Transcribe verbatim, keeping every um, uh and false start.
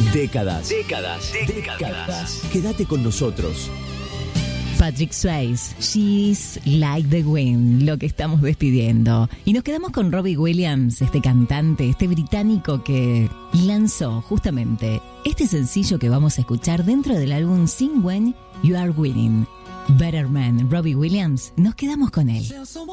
Décadas. Décadas. Décadas. Quédate con nosotros. Patrick Swayze, She's Like the Wind, lo que estamos despidiendo. Y nos quedamos con Robbie Williams, este cantante, este británico que lanzó justamente este sencillo que vamos a escuchar dentro del álbum Sing When You Are Winning. Better Man, Robbie Williams, nos quedamos con él.